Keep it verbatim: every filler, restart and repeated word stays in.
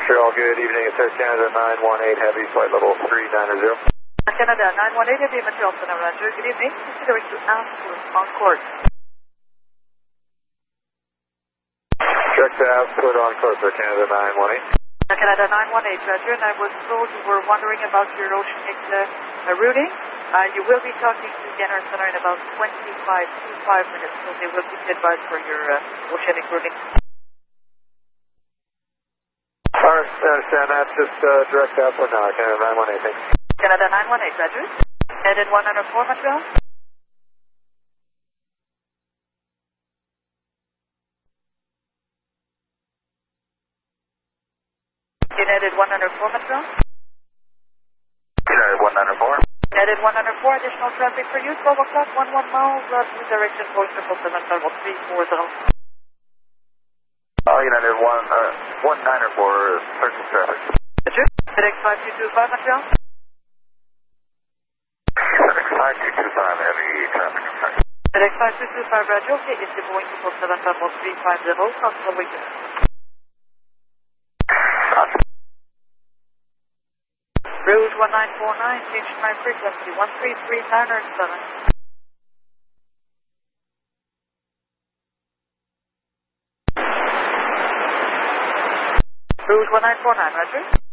Montreal, good evening. It's Air Canada nine one eight Heavy, flight level three nine zero. Canada nine one eight Heavy, Montreal, Center Roger. Good evening. Considering to altitude on course. Check to put on course, Air Canada nine one eight. Canada nine one eight, Roger, and I was told you were wondering about your oceanic uh, routing. Uh, you will be talking to Ganner Center in about twenty-five to five minutes, so they will give you advice for your uh, oceanic routing. Alright, I understand that. Just uh, direct out for now, Canada nine one eight, thanks. Canada nine one eight, Roger. Headed one oh four, Montreal. United one oh four, Montreal. United one oh four. United one oh four, additional traffic for you, twelve o'clock, one one miles, uh, two direction, going triple seven, level three four zero. Oh, United one, uh, one nine oh four, circle traffic. Roger. FedEx five two two five, Montreal. FedEx five two two five, heavy traffic, sorry. FedEx five two two five, Roger, okay, it's the Boeing triple seven, level three five zero, possible weekend. Rouge one nine four nine, change my frequency, one three three nine seven. Rouge one nine four nine, Roger.